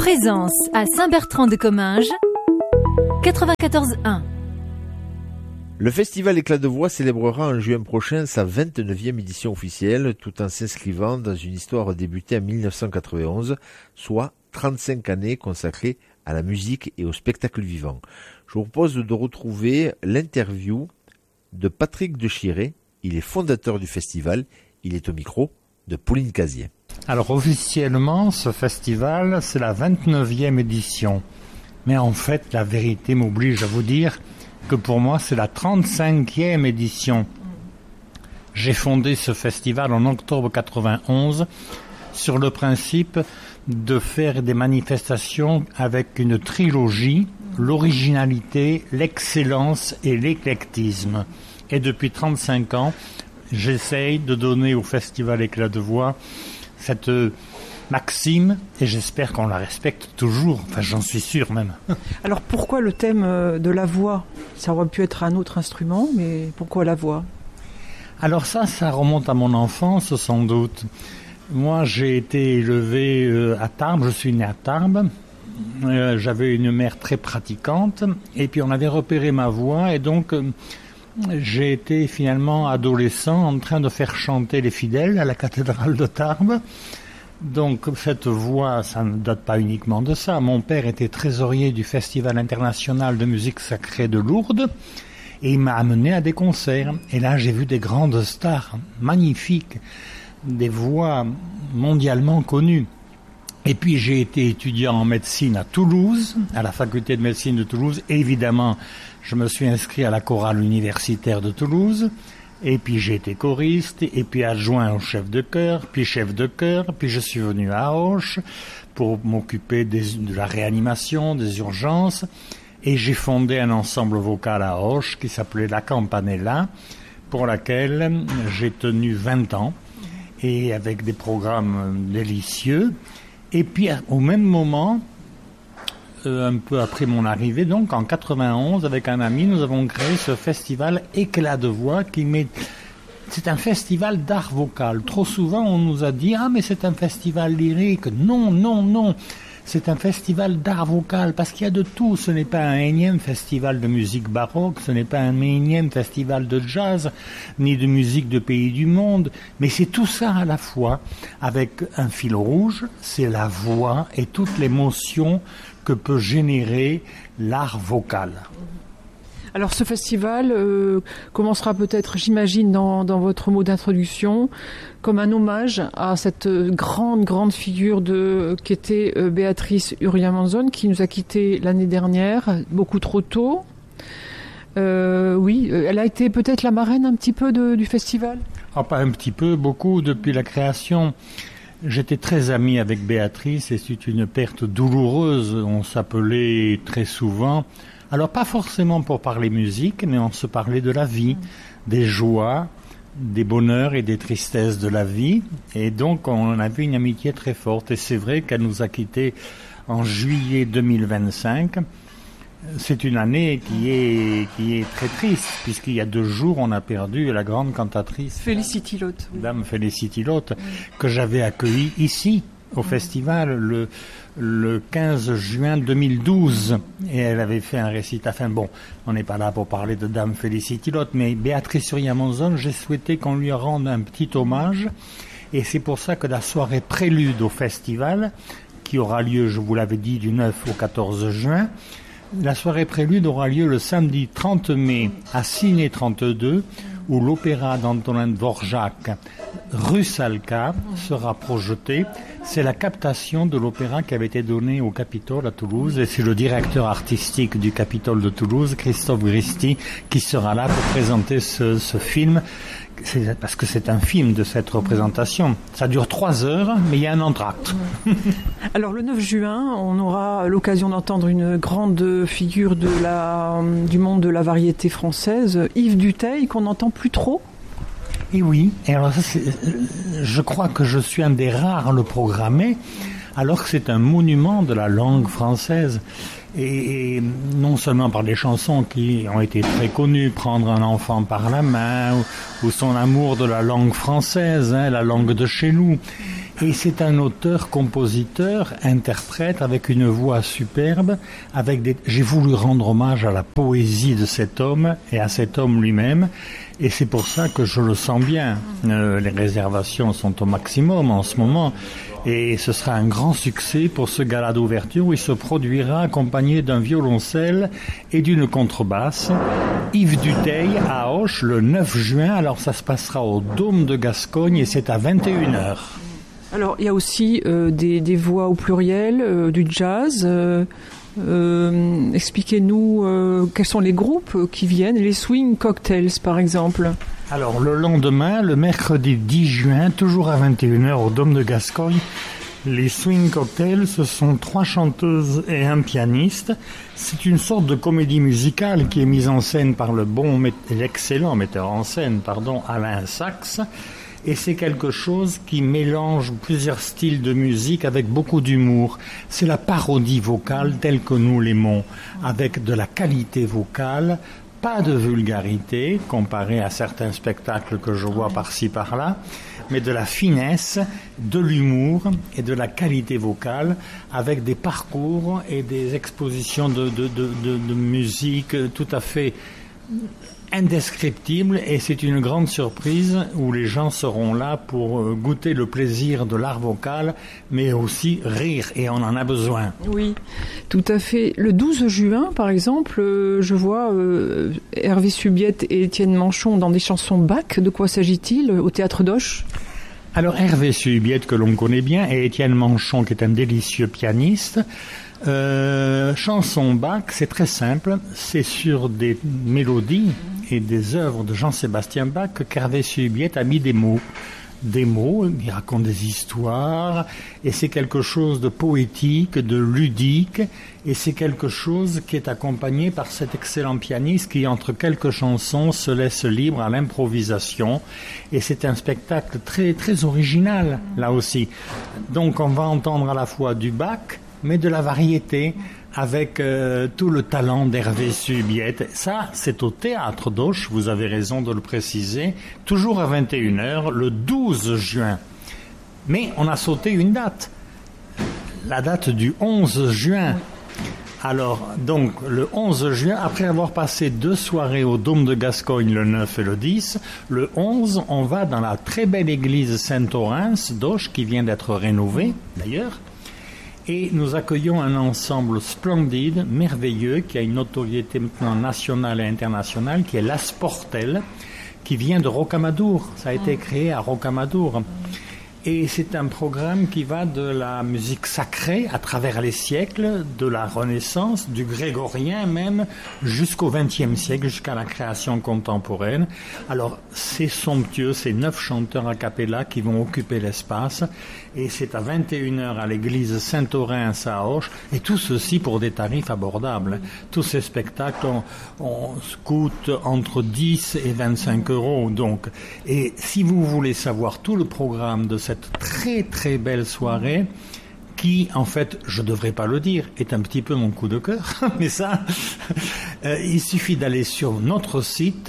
Présence à Saint-Bertrand-de-Comminges, 94.1. Le festival Éclat de Voix célébrera en juin prochain sa 29e édition officielle, tout en s'inscrivant dans une histoire débutée en 1991, soit 35 années consacrées à la musique et au spectacle vivant. Je vous propose de retrouver l'interview de Patrick de Chiré. Il est fondateur du festival. Il est au micro de Pauline Casier. Alors officiellement, ce festival, c'est la 29e édition. Mais en fait, la vérité m'oblige à vous dire que pour moi, c'est la 35e édition. J'ai fondé ce festival en octobre 91 sur le principe de faire des manifestations avec une trilogie, l'originalité, l'excellence et l'éclectisme. Et depuis 35 ans, j'essaye de donner au Festival Éclat de Voix cette maxime, et j'espère qu'on la respecte toujours, enfin j'en suis sûr même. Alors pourquoi le thème de la voix ? Ça aurait pu être un autre instrument, mais pourquoi la voix ? Alors ça remonte à mon enfance sans doute. Moi j'ai été élevé à Tarbes, je suis né à Tarbes, j'avais une mère très pratiquante, et puis on avait repéré ma voix, et donc j'ai été finalement adolescent en train de faire chanter les fidèles à la cathédrale de Tarbes. Donc cette voix, ça ne date pas uniquement de ça. Mon père était trésorier du Festival international de musique sacrée de Lourdes et il m'a amené à des concerts. Et là, j'ai vu des grandes stars magnifiques, des voix mondialement connues. Et puis j'ai été étudiant en médecine à Toulouse, à la faculté de médecine de Toulouse. Et évidemment, je me suis inscrit à la chorale universitaire de Toulouse. Et puis j'ai été choriste, et puis adjoint au chef de chœur, puis je suis venu à Auch pour m'occuper de la réanimation, des urgences. Et j'ai fondé un ensemble vocal à Auch qui s'appelait La Campanella, pour laquelle j'ai tenu 20 ans, et avec des programmes délicieux. Et puis, au même moment, un peu après mon arrivée, donc en 91, avec un ami, nous avons créé ce festival Éclat de Voix c'est un festival d'art vocal. Trop souvent, on nous a dit « Ah, mais c'est un festival lyrique ». Non. C'est un festival d'art vocal, parce qu'il y a de tout. Ce n'est pas un énième festival de musique baroque, ce n'est pas un énième festival de jazz, ni de musique de pays du monde, mais c'est tout ça à la fois, avec un fil rouge, c'est la voix et toute l'émotion que peut générer l'art vocal. Alors ce festival commencera peut-être, j'imagine, dans votre mot d'introduction, comme un hommage à cette grande figure qui était Béatrice Uriamanzon, qui nous a quittés l'année dernière, beaucoup trop tôt. Oui, elle a été peut-être la marraine un petit peu du festival ? Pas un petit peu, beaucoup depuis la création. J'étais très ami avec Béatrice et c'est une perte douloureuse. On s'appelait très souvent. Alors pas forcément pour parler musique, mais on se parlait de la vie, des joies, des bonheurs et des tristesses de la vie. Et donc on avait une amitié très forte. Et c'est vrai qu'elle nous a quittés en juillet 2025. C'est une année qui est très triste, puisqu'il y a 2 jours, on a perdu la grande cantatrice Félicity Lotte. Dame Félicity Lotte, que j'avais accueillie ici, au festival, le 15 juin 2012. Et elle avait fait un récit. Enfin bon, on n'est pas là pour parler de Dame Félicity Lotte, mais Béatrice Uriamanzon, j'ai souhaité qu'on lui rende un petit hommage. Et c'est pour ça que la soirée prélude au festival, qui aura lieu, je vous l'avais dit, du 9 au 14 juin, la soirée prélude aura lieu le samedi 30 mai à Ciné 32, où l'opéra d'Antonin Dvorak, Rusalka, sera projeté. C'est la captation de l'opéra qui avait été donnée au Capitole à Toulouse, et c'est le directeur artistique du Capitole de Toulouse, Christophe Gristi, qui sera là pour présenter ce film. Parce que c'est un film de cette représentation. Ça dure 3 heures, mais il y a un entracte. Alors le 9 juin, on aura l'occasion d'entendre une grande figure du monde de la variété française, Yves Dutheil, qu'on n'entend plus trop. Et oui, et alors je crois que je suis un des rares à le programmer, alors que c'est un monument de la langue française. Et non seulement par des chansons qui ont été très connues, Prendre un enfant par la main, ou son amour de la langue française, la langue de chez nous. Et c'est un auteur, compositeur, interprète avec une voix superbe. J'ai voulu rendre hommage à la poésie de cet homme et à cet homme lui-même. Et c'est pour ça que je le sens bien. Les réservations sont au maximum en ce moment. Et ce sera un grand succès pour ce gala d'ouverture où il se produira accompagné d'un violoncelle et d'une contrebasse. Yves Dutheil à Auch le 9 juin. Alors ça se passera au Dôme de Gascogne et c'est à 21h. Alors il y a aussi des voix au pluriel, du jazz. Expliquez-nous quels sont les groupes qui viennent, les Swing Cocktails par exemple. Alors le lendemain, le mercredi 10 juin, toujours à 21h au Dôme de Gascogne, les Swing Cocktails, ce sont 3 chanteuses et un pianiste. C'est une sorte de comédie musicale qui est mise en scène par l'excellent metteur en scène, Alain Sachs. Et c'est quelque chose qui mélange plusieurs styles de musique avec beaucoup d'humour. C'est la parodie vocale telle que nous l'aimons, avec de la qualité vocale, pas de vulgarité comparé à certains spectacles que je vois par-ci par-là, mais de la finesse, de l'humour et de la qualité vocale avec des parcours et des expositions de musique tout à fait indescriptible, et c'est une grande surprise où les gens seront là pour goûter le plaisir de l'art vocal, mais aussi rire, et on en a besoin. Oui, tout à fait. Le 12 juin, par exemple, je vois Hervé Subiette et Étienne Manchon dans des chansons Bach. De quoi s'agit-il au Théâtre d'Auch ? Alors Hervé Subiette, que l'on connaît bien, et Étienne Manchon, qui est un délicieux pianiste. Chanson Bach, c'est très simple, c'est sur des mélodies et des œuvres de Jean-Sébastien Bach qu'Hervé Subiette a mis des mots. Il raconte des histoires, et c'est quelque chose de poétique, de ludique, et c'est quelque chose qui est accompagné par cet excellent pianiste qui, entre quelques chansons, se laisse libre à l'improvisation, et c'est un spectacle très, très original, là aussi. Donc on va entendre à la fois du Bach, mais de la variété, avec tout le talent d'Hervé Subiette. Ça, c'est au Théâtre d'Auch, vous avez raison de le préciser, toujours à 21h, le 12 juin. Mais on a sauté une date, la date du 11 juin. Alors, donc, le 11 juin, après avoir passé 2 soirées au Dôme de Gascogne, le 9 et le 10, le 11, on va dans la très belle église Saint-Orens d'Auch, qui vient d'être rénovée, d'ailleurs. Et nous accueillons un ensemble splendide, merveilleux, qui a une notoriété maintenant nationale et internationale, qui est l'Asportel, qui vient de Rocamadour. Ça a été créé à Rocamadour. Et c'est un programme qui va de la musique sacrée à travers les siècles, de la Renaissance, du grégorien même, jusqu'au XXe siècle, jusqu'à la création contemporaine. Alors, c'est somptueux, c'est 9 chanteurs a cappella qui vont occuper l'espace. Et c'est à 21h à l'église Saint-Orens à Auch. Et tout ceci pour des tarifs abordables. Tous ces spectacles coûtent entre 10 et 25 euros. Donc. Et si vous voulez savoir tout le programme de cette très très belle soirée, qui, en fait, je ne devrais pas le dire, est un petit peu mon coup de cœur, mais ça, il suffit d'aller sur notre site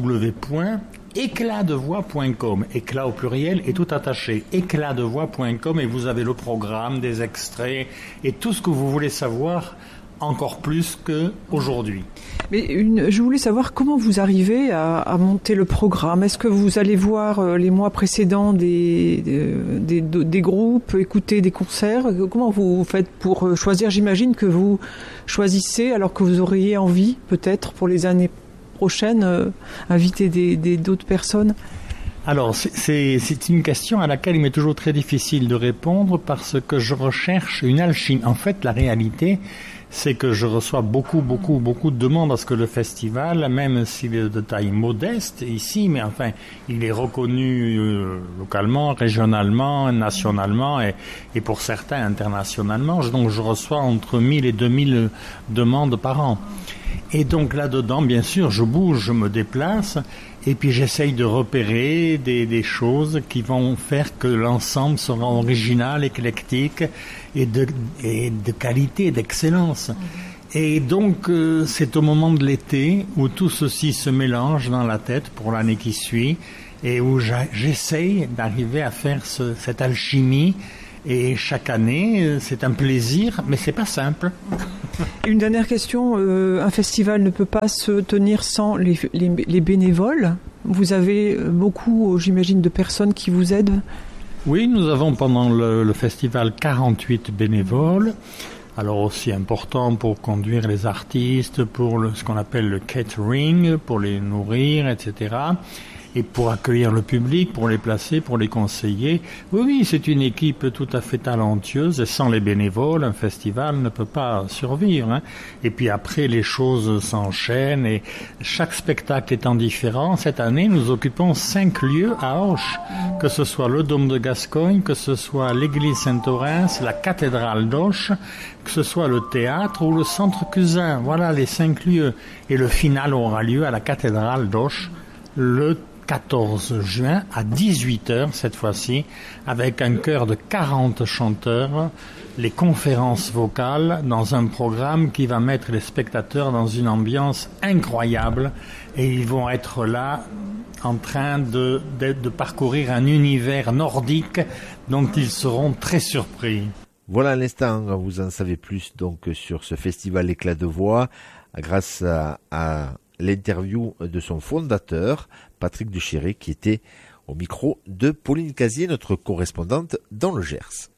www.éclatdevoix.com, éclat au pluriel et tout attaché, éclatdevoix.com, et vous avez le programme, des extraits et tout ce que vous voulez savoir, encore plus qu'aujourd'hui. Mais je voulais savoir comment vous arrivez à monter le programme. Est-ce que vous allez voir les mois précédents des groupes, écouter des concerts ? Comment vous faites pour choisir ? J'imagine que vous choisissez alors que vous auriez envie, peut-être, pour les années prochaines, inviter d'autres personnes. Alors, c'est une question à laquelle il m'est toujours très difficile de répondre parce que je recherche une alchimie. En fait, la réalité, c'est que je reçois beaucoup de demandes parce que le festival, même s'il est de taille modeste ici, mais enfin, il est reconnu localement, régionalement, nationalement et pour certains internationalement. Donc, je reçois entre 1000 et 2000 demandes par an. Et donc là-dedans, bien sûr, je bouge, je me déplace, et puis j'essaye de repérer des choses qui vont faire que l'ensemble sera original, éclectique et de qualité, d'excellence. Et donc, c'est au moment de l'été où tout ceci se mélange dans la tête pour l'année qui suit. et où j'essaye d'arriver à faire cette alchimie. Et chaque année, c'est un plaisir, mais c'est pas simple. Une dernière question, un festival ne peut pas se tenir sans les bénévoles. Vous avez beaucoup, j'imagine, de personnes qui vous aident. Oui, nous avons pendant le festival 48 bénévoles. Alors aussi important pour conduire les artistes, pour ce qu'on appelle le catering, pour les nourrir, etc. Et pour accueillir le public, pour les placer, pour les conseiller. Oui, c'est une équipe tout à fait talentueuse et sans les bénévoles, un festival ne peut pas survivre. Hein. Et puis après, les choses s'enchaînent et chaque spectacle étant différent. Cette année, nous occupons 5 lieux à Auch, que ce soit le Dôme de Gascogne, que ce soit l'église Saint-Orens, la cathédrale d'Auch, que ce soit le théâtre ou le centre Cusin. Voilà les 5 lieux. Et le final aura lieu à la cathédrale d'Auch le 14 juin à 18h cette fois-ci, avec un chœur de 40 chanteurs, les conférences vocales dans un programme qui va mettre les spectateurs dans une ambiance incroyable et ils vont être là en train de parcourir un univers nordique dont ils seront très surpris. Voilà à l'instant, vous en savez plus donc sur ce festival Éclat de voix grâce à l'interview de son fondateur, Patrick Duchiré, qui était au micro de Pauline Casier, notre correspondante dans le Gers.